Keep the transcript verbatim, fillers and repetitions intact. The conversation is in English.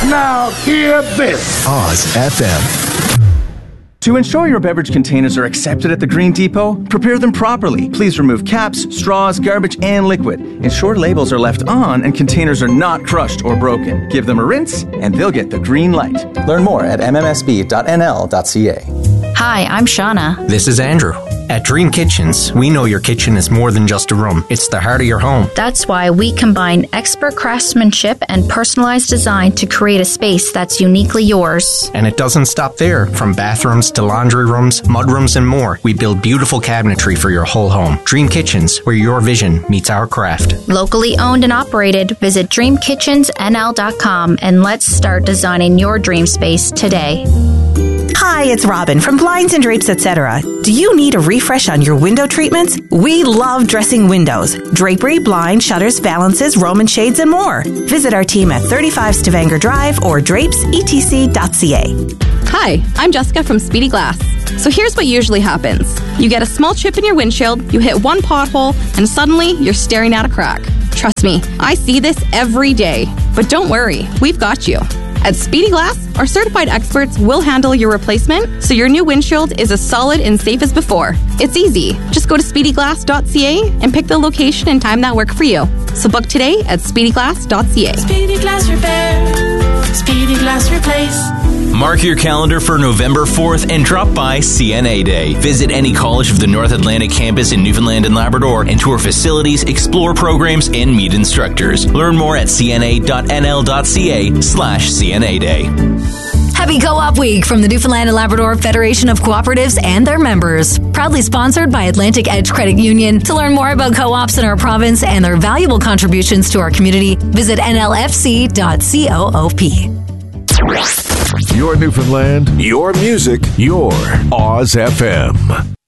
Now hear this. Oz F M. To ensure your beverage containers are accepted at the Green Depot, prepare them properly. Please remove caps, straws, garbage, and liquid. Ensure labels are left on and containers are not crushed or broken. Give them a rinse, and they'll get the green light. Learn more at m m s b dot n l dot c a. Hi, I'm Shauna. This is Andrew. At Dream Kitchens, we know your kitchen is more than just a room. It's the heart of your home. That's why we combine expert craftsmanship and personalized design to create a space that's uniquely yours. And it doesn't stop there. From bathrooms to laundry rooms, mudrooms, and more, we build beautiful cabinetry for your whole home. Dream Kitchens, where your vision meets our craft. Locally owned and operated, visit dream kitchens n l dot com and let's start designing your dream space today. Hi, it's Robin from Blinds and Drapes, et cetera. Do you need a refresh on your window treatments? We love dressing windows, drapery, blind, shutters, valances, Roman shades, and more. Visit our team at thirty-five Stavanger Drive or drapes e t c dot c a. Hi, I'm Jessica from Speedy Glass. So here's what usually happens. You get a small chip in your windshield, you hit one pothole, and suddenly you're staring at a crack. Trust me, I see this every day. But don't worry, we've got you. At Speedy Glass, our certified experts will handle your replacement so your new windshield is as solid and safe as before. It's easy. Just go to speedy glass dot c a and pick the location and time that work for you. So book today at speedy glass dot c a. Speedy Glass Repair. Speedy Glass Replace. Mark your calendar for November fourth and drop by C N A Day. Visit any college of the North Atlantic campus in Newfoundland and Labrador and tour facilities, explore programs, and meet instructors. Learn more at c n a dot n l dot c a slash C N A Day. Happy Co-op Week from the Newfoundland and Labrador Federation of Cooperatives and their members. Proudly sponsored by Atlantic Edge Credit Union. To learn more about co-ops in our province and their valuable contributions to our community, visit n l f c dot coop. Your Newfoundland, your music, your Oz F M.